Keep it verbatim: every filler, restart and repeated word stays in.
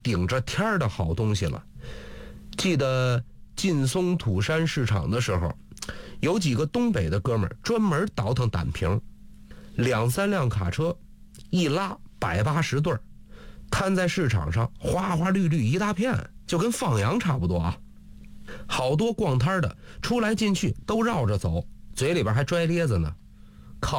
顶着天儿的好东西了。记得劲松土山市场的时候，有几个东北的哥们儿专门倒腾胆瓶，两三辆卡车一拉百八十对儿，摊在市场上，花花绿绿一大片，就跟放羊差不多啊。好多逛摊的出来进去都绕着走，嘴里边还拽咧子呢。